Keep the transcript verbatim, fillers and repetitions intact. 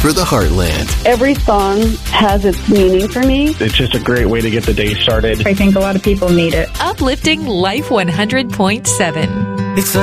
for the Heartland. Every song has its meaning for me. It's just a great way to get the day started. I think a lot of people need it. Uplifting Life one hundred point seven. It's